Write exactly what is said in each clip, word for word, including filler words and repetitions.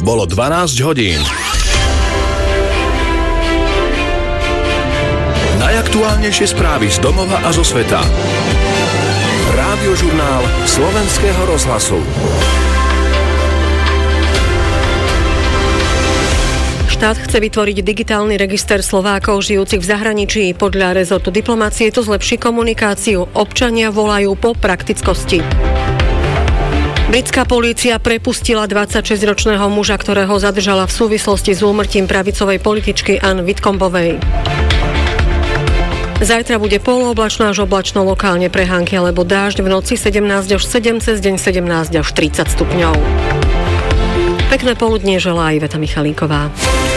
Bolo dvanásť hodín. Najaktuálnejšie správy z domova a zo sveta. Rádiožurnál Slovenského rozhlasu. Štát chce vytvoriť digitálny register Slovákov žijúcich v zahraničí. Podľa rezortu diplomácie to zlepší komunikáciu. Občania volajú po praktickosti. Britská polícia prepustila dvadsaťšesťročného muža, ktorého zadržala v súvislosti s úmrtím pravicovej političky Ann Whitcombovej. Zajtra bude polooblačno až oblačno, lokálne prehánky alebo dážď, v noci sedemnásť až sedem, cez deň sedemnásť až tridsať stupňov. Pekné poludnie želá Iveta Michalíková.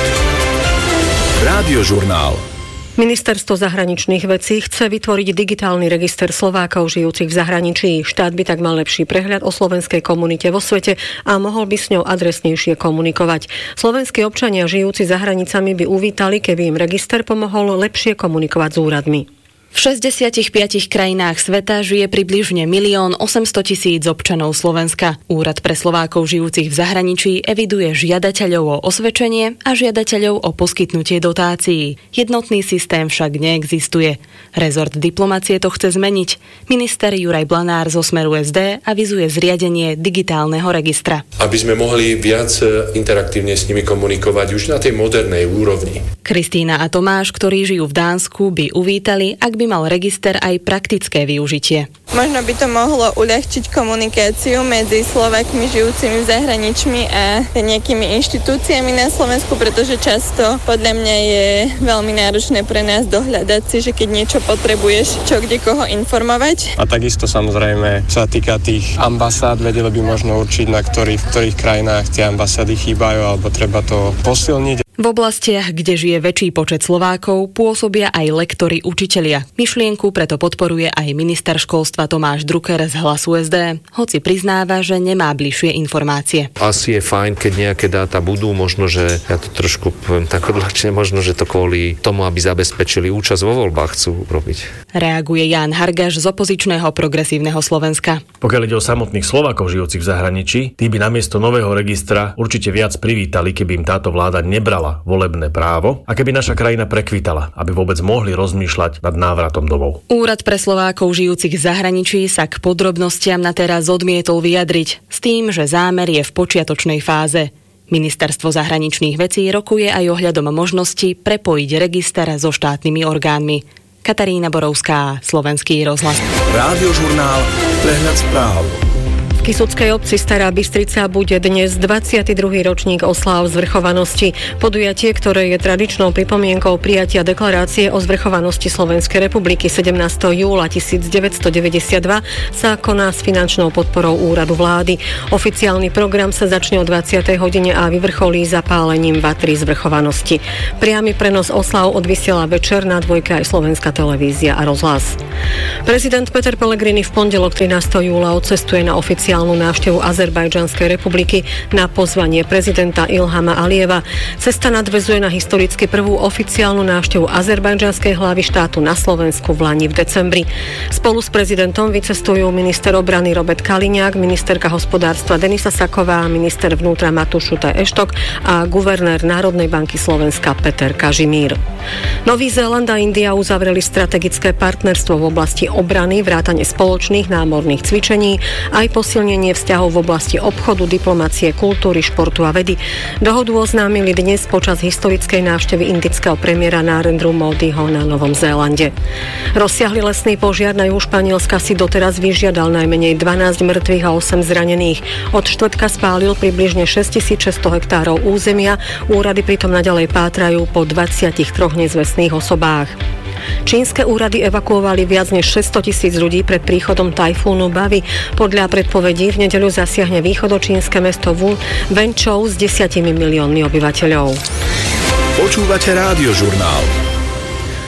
Rádiožurnál. Ministerstvo zahraničných vecí chce vytvoriť digitálny register Slovákov žijúcich v zahraničí. Štát by tak mal lepší prehľad o slovenskej komunite vo svete a mohol by s ňou adresnejšie komunikovať. Slovenskí občania žijúci za hranicami by uvítali, keby im register pomohol lepšie komunikovať s úradmi. V šesťdesiatich piatich krajinách sveta žije približne milión osemsto tisíc občanov Slovenska. Úrad pre Slovákov žijúcich v zahraničí eviduje žiadateľov o osvedčenie a žiadateľov o poskytnutie dotácií. Jednotný systém však neexistuje. Rezort diplomácie to chce zmeniť. Minister Juraj Blanár zo Smeru es dé avizuje zriadenie digitálneho registra. Aby sme mohli viac interaktívne s nimi komunikovať už na tej modernej úrovni. Kristína a Tomáš, ktorí žijú v Dánsku, by uvítali, ak by mal register aj praktické využitie. Možno by to mohlo uľahčiť komunikáciu medzi Slovákmi žijúcimi v zahraničí a nejakými inštitúciami na Slovensku, pretože často podľa mňa je veľmi náročné pre nás dohľadať si, že keď niečo potrebuješ, čo kde koho informovať. A takisto samozrejme, čo sa týka tých ambasád, vedeli by možno určiť, na ktorých, v ktorých krajinách tie ambasády chýbajú, alebo treba to posilniť. V oblastiach, kde žije väčší počet Slovákov, pôsobia aj lektori, učitelia. Myšlienku preto podporuje aj minister školstva Tomáš Drucker z Hlasu es dé, hoci priznáva, že nemá bližšie informácie. Asi je fajn, keď nejaké dáta budú, možno, že ja to trošku poviem tak odľahčene, možno, že to kvôli tomu, aby zabezpečili účasť vo voľbách, chcú robiť. Reaguje Ján Hargaš z opozičného Progresívneho Slovenska. Pokiaľ ide o samotných Slovákov žijúcich v zahraničí, tí by namiesto nového registra určite viac privítali, keby im táto vláda nebrala volebné právo a keby naša krajina prekvitala, aby vôbec mohli rozmýšľať nad návratom domov. Úrad pre Slovákov žijúcich v zahraničí sa k podrobnostiam na teraz odmietol vyjadriť s tým, že zámer je v počiatočnej fáze. Ministerstvo zahraničných vecí rokuje aj ohľadom možnosti prepojiť register so štátnymi orgánmi. Katarína Borovská, Slovenský rozhlas. Rádiožurnál Prehľad správ. V Kysuckej obci Stará Bystrica bude dnes dvadsiaty druhý ročník osláv zvrchovanosti. Podujatie, ktoré je tradičnou pripomienkou prijatia deklarácie o zvrchovanosti Slovenskej republiky sedemnásteho júla tisícdeväťstodeväťdesiatdva, sa koná s finančnou podporou úradu vlády. Oficiálny program sa začne o dvadsiatej hodine a vyvrcholí zapálením vatry zvrchovanosti. Priamy prenos oslav odvysiela Večer, na Dvojke aj Slovenská televízia a rozhlas. Prezident Peter Pellegrini v pondelok trinásteho júla odcestuje na oficiálny návštevu Azerbajdžanskej republiky na pozvanie prezidenta Ilhama Alijeva. Cesta nadväzuje na historicky prvú oficiálnu návštevu azerbajdžanskej hlavy štátu na Slovensku v lani v decembri. Spolu s prezidentom vycestujú minister obrany Robert Kaliňák, ministerka hospodárstva Denisa Saková, minister vnútra Matúš Šutaj Eštok a guvernér Národnej banky Slovenska Peter Kažimír. Nový Zéland a India uzavreli strategické partnerstvo v oblasti obrany, vrátane spoločných námorných cvičení, aj posilnenie vzťahov v oblasti obchodu, diplomácie, kultúry, športu a vedy. Dohodu oznámili dnes počas historickej návštevy indického premiéra Narendru Modiho na Novom Zélande. Rozsiahly lesný požiar na juhu Španielska si doteraz vyžiadal najmenej dvanásť mŕtvych a osem zranených. Od štvrtka spálil približne šesťtisícšesťsto hektárov územia, úrady pritom naďalej pátrajú po dvadsiatich troch nezvestných osobách. Čínske úrady evakuovali viac než šesťstotisíc ľudí pred príchodom tajfúnu Bavi. Podľa predpovedí v nedeľu zasiahne východočínske mesto Wenzhou s desiatimi miliónmi obyvateľov. Počúvate Rádiožurnál.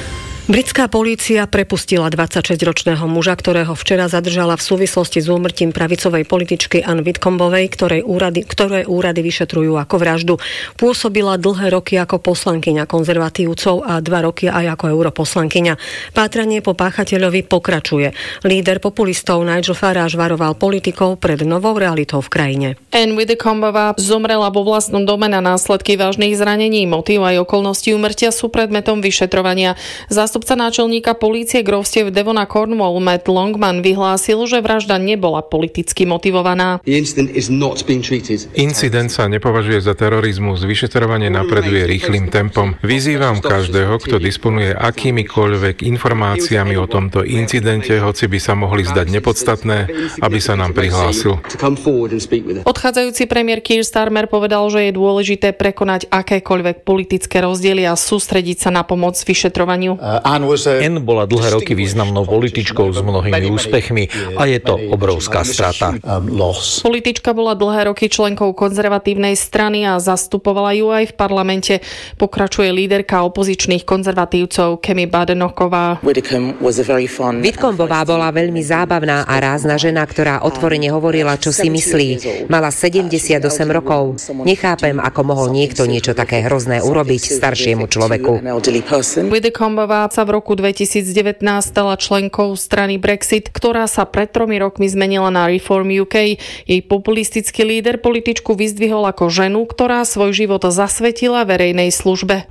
Britská polícia prepustila dvadsaťšesťročného muža, ktorého včera zadržala v súvislosti s úmrtím pravicovej političky Ann Whitcombovej, ktorej úrady, ktoré úrady vyšetrujú ako vraždu. Pôsobila dlhé roky ako poslankyňa konzervatívcov a dva roky aj ako europoslankyňa. Pátranie po páchateľovi pokračuje. Líder populistov Nigel Farage varoval politikov pred novou realitou v krajine. Ann Whitcombová zomrela vo vlastnom dome na následky vážnych zranení. Motív aj okolnosti úmrtia sú predmetom vyšetrovania. Zástupca náčelníka polície Grovstiev Devona Cornwall Matt Longman vyhlásil, že vražda nebola politicky motivovaná. Incident sa nepovažuje za terorizmus, vyšetrovanie napreduje rýchlym tempom. Vyzývam každého, kto disponuje akýmikoľvek informáciami o tomto incidente, hoci by sa mohli zdať nepodstatné, aby sa nám prihlásil. Odchádzajúci premiér Keir Starmer povedal, že je dôležité prekonať akékoľvek politické rozdiely a sústrediť sa na pomoc vyšetrovaniu. Ann bola dlhé roky významnou političkou s mnohými úspechmi a je to obrovská strata. Politička bola dlhé roky členkou konzervatívnej strany a zastupovala ju aj v parlamente. Pokračuje líderka opozičných konzervatívcov Kemi Badenoková. Whitcombová bola veľmi zábavná a rázna žena, ktorá otvorene hovorila, čo si myslí. Mala sedemdesiatosem rokov. Nechápem, ako mohol niekto niečo také hrozné urobiť staršiemu človeku. Whitcombová sa v roku dvetisícdevätnásť stala členkou strany Brexit, ktorá sa pred tromi rokmi zmenila na Reform ú ká. Jej populistický líder političku vyzdvihol ako ženu, ktorá svoj život zasvetila verejnej službe.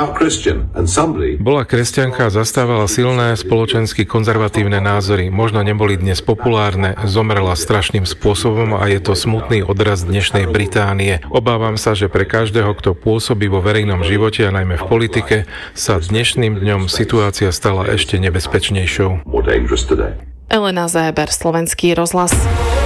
Bola kresťanka a zastávala silné spoločensky konzervatívne názory. Možno neboli dnes populárne, zomrela strašným spôsobom a je to smutný odraz dnešnej Británie. Obávam sa, že pre každého, kto pôsobí vo verejnom živote a najmä v politike, sa dnešným dňom situácia stala ešte nebezpečnejšou. Elena Zéber, Slovenský rozhlas.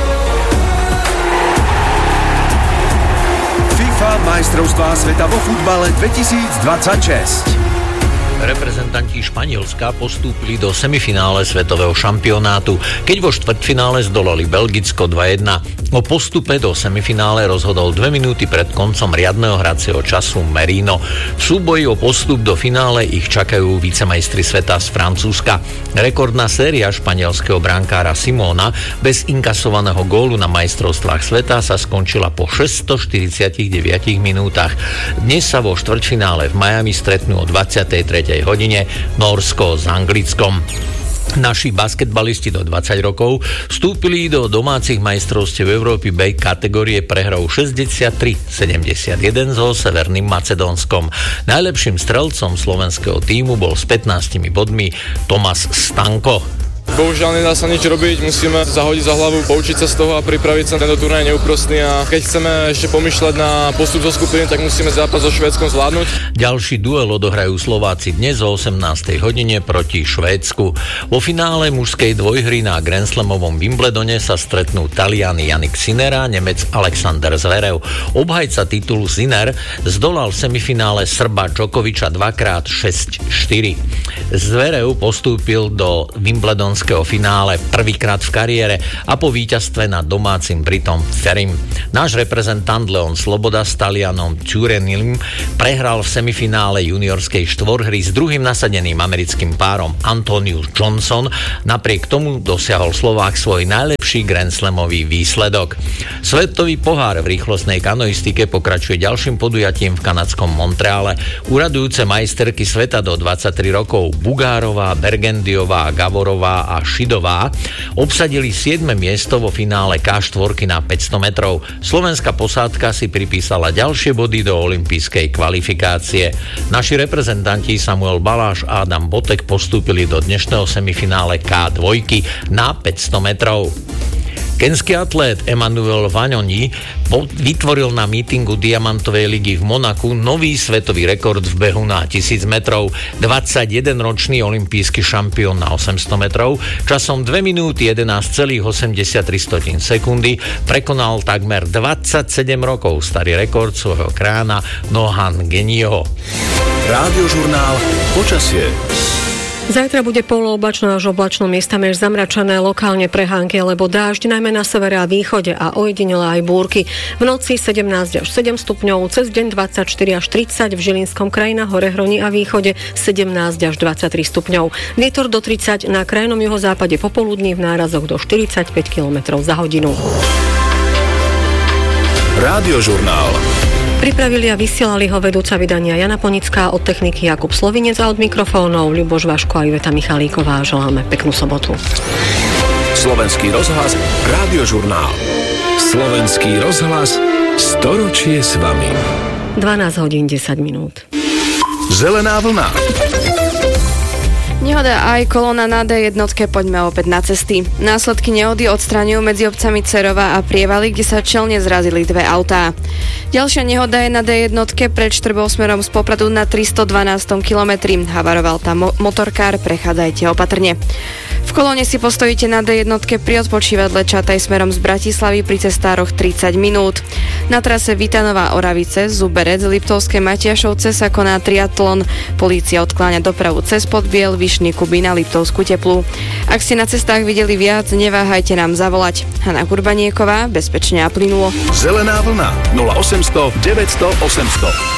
FIFA majstrovstvá sveta vo futbale dvetisícdvadsaťšesť. Reprezentanti Španielska postúpili do semifinále svetového šampionátu, keď vo štvrťfinále zdolali Belgicko dva jedna. O postupe do semifinále rozhodol dve minúty pred koncom riadneho hracieho času Merino. V súboji o postup do finále ich čakajú vicemajstri sveta z Francúzska. Rekordná séria španielského brankára Simona bez inkasovaného gólu na majstrovstvách sveta sa skončila po šesťstoštyridsaťdeväť minútach. Dnes sa vo štvrťfinále v Miami stretnú o dvadsiatej tretej hodine Nórsko s Anglickom. Naši basketbalisti do dvadsať rokov vstúpili do domácich majstrovstiev Európy B kategórie prehrou šesťdesiattri sedemdesiatjeden so Severným Macedónskom. Najlepším strelcom slovenského tímu bol s pätnástimi bodmi Tomas Stanko. Bohužiaľ nedá sa nič robiť, musíme zahodiť za hlavu, poučiť sa z toho a pripraviť sa tento turnaj neúprostný a keď chceme ešte pomýšľať na postup zo skupiny, tak musíme zápas so Švédskom zvládnuť. Ďalší duel odohrajú Slováci dnes o osemnástej hodine proti Švédsku. Vo finále mužskej dvojhry na Grand Slamovom Wimbledone sa stretnú Talian Jannik Sinner a Nemec Alexander Zverev. Obhajca titulu Sinner zdolal v semifinále Srba Djokoviča dvakrát šesť štyri. Zverev postúpil do Wimbledon finále prvýkrát v kariére a po víťazstve nad domácim Britom Ferim. Náš reprezentant Leon Sloboda s Talianom Turenim prehral v semifinále juniorskej štvorhry s druhým nasadeným americkým párom Antonius Johnson. Napriek tomu dosiahol Slovák svoj najlepší Grand Slamový výsledok. Svetový pohár v rýchlostnej kanoistike pokračuje ďalším podujatím v kanadskom Montreale. Uradujúce majsterky sveta do dvadsaťtri rokov Bugárová, Bergendiová, Gavorová a Šidová obsadili siedme miesto vo finále ká štyri na päťsto metrov. Slovenská posádka si pripísala ďalšie body do olympijskej kvalifikácie. Naši reprezentanti Samuel Baláš a Adam Botek postúpili do dnešného semifinále ká dva na päťsto metrov. Kenský atlét Emmanuel Vagnoni vytvoril na mítingu Diamantovej ligy v Monaku nový svetový rekord v behu na tisíc metrov. dvadsaťjedenročný olympijský šampión na osemsto metrov časom dve minúty jedenásť celých osemdesiattri sekundy prekonal takmer dvadsaťsedem rokov starý rekord svojho krána Nohan Genioho. Rádiožurnál Počasie. Zajtra bude polooblačno až oblačno, miestami až zamračené, lokálne prehánky alebo dážď, najmä na severe a východe a ojedinele aj búrky. V noci sedemnásť až sedem stupňov, cez deň dvadsaťštyri až tridsať, v Žilinskom kraji, na Horehroní a východe sedemnásť až dvadsaťtri stupňov. Vietor do tridsať, na krajnom juhozápade popoludní, v nárazoch do štyridsaťpäť kilometrov za hodinu. Rádiožurnál. Pripravili a vysielali ho vedúca vydania Jana Ponická, od techniky Jakub Slovinec a od mikrofónov Ľuboš Vaško a Iveta Michalíková. Želáme peknú sobotu. Slovenský rozhlas, Rádiožurnál. Slovenský rozhlas, storočie s vami. dvanásť hodín desať minút. Zelená vlna. Nehoda aj kolóna na dé jednotke, poďme opäť na cesty. Následky nehody odstraňujú medzi obcami Cerova a Prievaly, kde sa čelne zrazili dve autá. Ďalšia nehoda je na dé jednotke pred Štrbou smerom z Popradu na tristodvanástom kilometri. Havaroval tam mo- motorkár, prechádzajte opatrne. V kolóne si postojíte na dé jednotke pri odpočívadle Čataj smerom z Bratislavy pri cestároch tridsať minút. Na trase Vitanová Oravice, Zuberec, Liptovské Matiašovce sa koná triatlon. Polícia odkláňa dopravu cez Podbiel, Vyšný Kubín a Liptovskú Teplú. Ak ste na cestách videli viac, neváhajte nám zavolať. Hana Kurbanieková, bezpečne a plynulo. Zelená vlna nula osemsto deväťsto osemsto.